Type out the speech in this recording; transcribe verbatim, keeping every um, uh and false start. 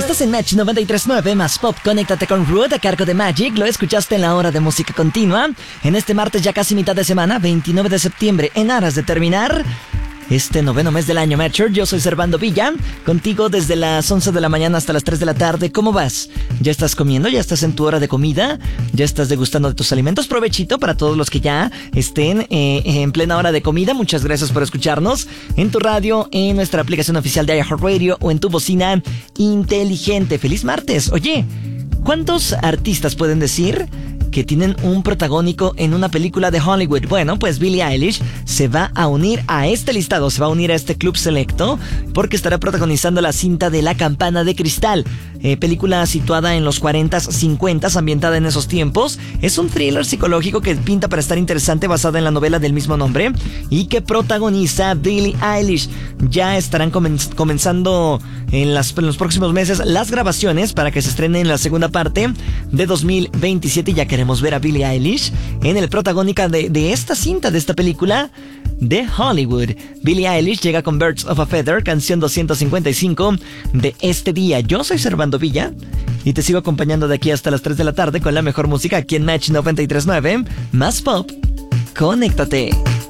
Estás en Match noventa y tres punto nueve más Pop. Conéctate con Rude a cargo de Magic. Lo escuchaste en la hora de música continua. En este martes, ya casi mitad de semana, veintinueve de septiembre, en aras de terminar este noveno mes del año, Matcher. Yo soy Servando Villa, contigo desde las once de la mañana hasta las tres de la tarde. ¿Cómo vas? ¿Ya estás comiendo? ¿Ya estás en tu hora de comida? ¿Ya estás degustando de tus alimentos? Provechito para todos los que ya estén eh, en plena hora de comida. Muchas gracias por escucharnos en tu radio, en nuestra aplicación oficial de iHeartRadio o en tu bocina inteligente. ¡Feliz martes! Oye, ¿cuántos artistas pueden decir que tienen un protagónico en una película de Hollywood? Bueno, pues Billie Eilish se va a unir a este listado, se va a unir a este club selecto, porque estará protagonizando la cinta de La Campana de Cristal, eh, película situada en los cuarentas, cincuentas, ambientada en esos tiempos. Es un thriller psicológico que pinta para estar interesante, basada en la novela del mismo nombre y que protagoniza Billie Eilish. Ya estarán comenz- comenzando en, las, en los próximos meses las grabaciones para que se estrene en la segunda parte de dos mil veintisiete. Ya queremos ver a Billie Eilish en el protagónica de, de esta cinta, de esta película de Hollywood. Billie Eilish llega con Birds of a Feather, canción doscientos cincuenta y cinco de este día. Yo soy Servando Villa y te sigo acompañando de aquí hasta las tres de la tarde con la mejor música aquí en Match noventa y tres punto nueve más Pop. Conéctate.